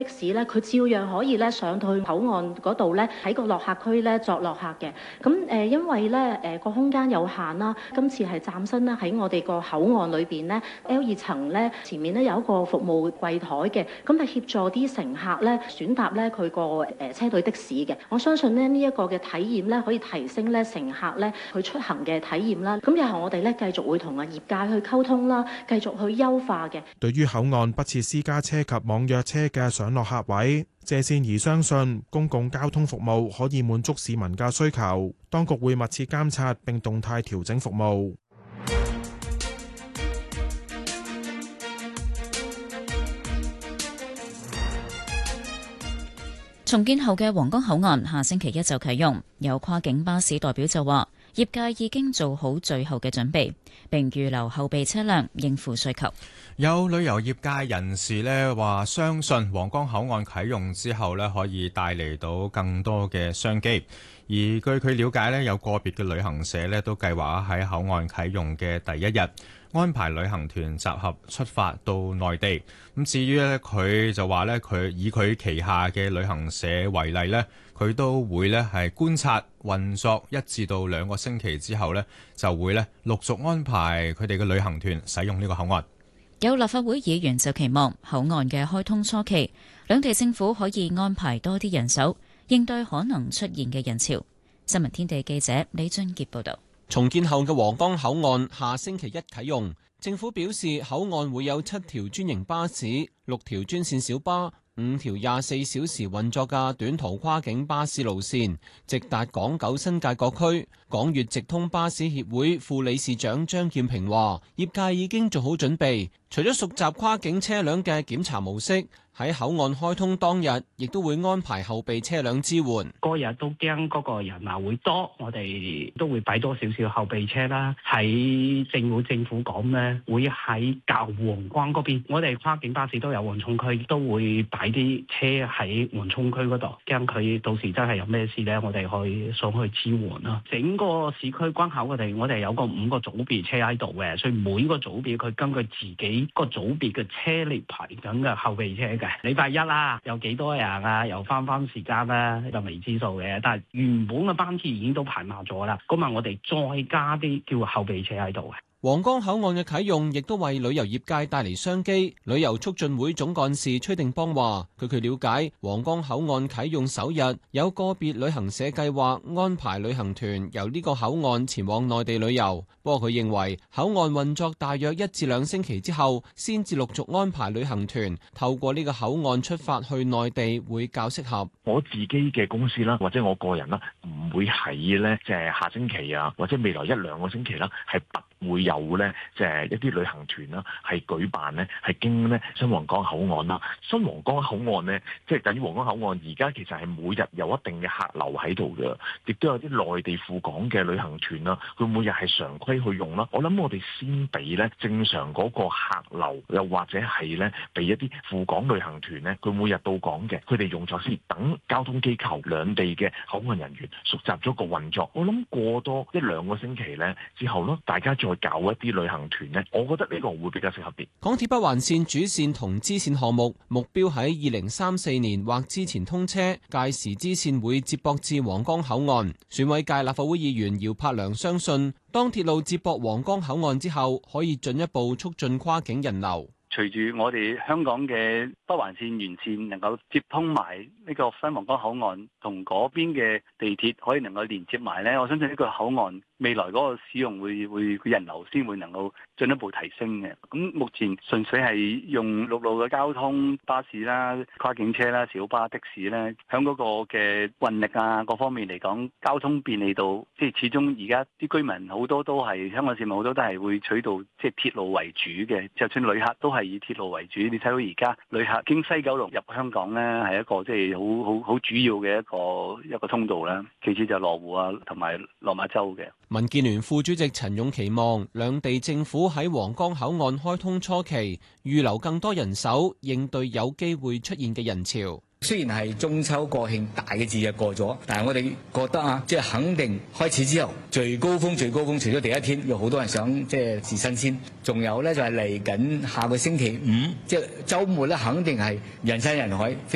的士咧，佢照樣可以咧上到去口岸嗰度咧，喺個落客區咧作落客嘅。咁因為咧個空間有限啦，今次係嶄新啦喺我哋個口岸裏邊咧 L2 層咧前面咧有一個服務櫃台嘅，咁係協助啲乘客咧選搭咧佢個車隊的士嘅。我相信咧呢一個嘅體驗咧可以提升咧乘客咧去出行嘅體驗啦。咁日後我哋咧繼續會同業界去溝通啦，繼續去優化嘅。 對於口岸不設私家車及網約車嘅上落客位，謝善儀相信公共交通服務可以滿足市民嘅需求，當局會密切監察並動態調整服務。 重建後嘅皇崗口岸下星期一就啟用，有跨境巴士代表就話，業界已經做好最後嘅準備，並預留後備車輛應付需求。 有旅遊業界人士呢話，相信皇崗口岸啟用之後呢，可以帶嚟到更多嘅商機。而據佢了解呢，有個別嘅旅行社呢都計劃喺口岸啟用嘅第一日安排旅行團集合出發到內地。咁至於呢，佢就話呢，佢以佢旗下嘅旅行社為例呢，佢都會呢係觀察運作1至到2個星期之後呢，就會呢陸續安排佢哋嘅旅行團使用呢個口岸。 有立法會議員就期望口岸嘅開通初期，兩地政府可以安排多啲人手，應對可能出現嘅人潮。新聞天地記者李俊傑報導。 重建後嘅皇崗口岸下星期一啟用，政府表示口岸會有7條專營巴士、6條專線小巴、5條24小時運作嘅短途跨境巴士路線，直達港九新界各區。港粵直通巴士協會副理事長張劍平話，業界已經做好準備，除咗熟習跨境車輛嘅檢查模式，喺口岸開通當日，亦都會安排後備車輛支援。 嗰日都驚嗰個人流會多，我哋都會擺多少少後備車啦。喺政府講呢，會喺舊皇崗嗰邊，我哋跨境巴士都有緩衝區，都會擺啲車喺緩衝區嗰度，驚佢到時真係有咩事呢，我哋可以上去支援啦。整個市區關口我哋有個5個組別車喺度嘅，所以每個組別佢根據自己個組別嘅車嚟排緊嘅後備車嘅。禮拜一啦，有幾多人啊？又翻時間啦，就未知數嘅。但係原本嘅班次已經都排滿咗啦。咁啊，我哋再加啲叫後備車喺度嘅。 皇崗口岸嘅啟用亦都為旅遊業界帶嚟商機。旅遊促進會總幹事崔定邦話，據佢了解，皇崗口岸啟用首日，有個別旅行社計劃安排旅行團由呢個口岸前往內地旅遊。不過佢認為，口岸運作大約1至2星期之後，先至陸續安排旅行團透過呢個口岸出發去內地會較適合。 我自己嘅公司啦，或者我個人啦，唔會喺呢即係下星期啊，或者未來1-2個星期啦，係不會有呢即係一啲旅行團啦，係舉辦呢係經呢新皇崗口岸啦。新皇崗口岸呢，即係等於皇崗口岸而家其實係每日有一定嘅客流喺度嘅，亦都有啲內地赴港嘅旅行團啦，佢每日係常規去用啦。我諗我哋先俾呢正常嗰個客流，又或者係呢俾一啲赴港旅行團呢，佢每日到港嘅，佢哋用咗先，等交通機構兩地嘅口岸人員熟習咗個運作。我諗過多1-2個星期呢之後咯，大家再搞一啲旅行團呢，我覺得呢個會比較適合啲。 港鐵北環線主線同支線項目目標喺2034年或之前通車，屆時支線會接駁至皇崗口岸。選委界立法會議員姚柏良相信，當鐵路接駁皇崗口岸之後，可以進一步促進跨境人流。 隨住我哋香港嘅北環線沿線能夠接通埋呢個新皇崗口岸，同嗰邊嘅地鐵可以能夠連接埋呢，我相信呢個口岸未來嗰個使用會人流先會能夠進一步提升嘅。咁目前純粹係用陸路嘅交通巴士啦、跨境車啦、小巴、的士咧，響嗰個嘅運力啊各方面嚟講，交通便利度，即係始終而家啲居民好多都係香港市民好多都係會取到即係鐵路為主嘅，就算旅客都係以鐵路為主。你睇到而家旅客經西九龍入香港咧，係一個即係好主要嘅一個通道啦。其次就羅湖啊，同埋落馬洲嘅。 民建聯副主席陳勇期望兩地政府喺皇崗口岸開通初期預留更多人手，應對有機會出現嘅人潮。 雖然係中秋國慶大嘅節日過咗，但係我哋覺得啊，即係肯定開始之後最高峰，除咗第一天有好多人想即係試新鮮，仲有咧就係嚟緊下個星期五，即係週末咧，肯定係人山人海。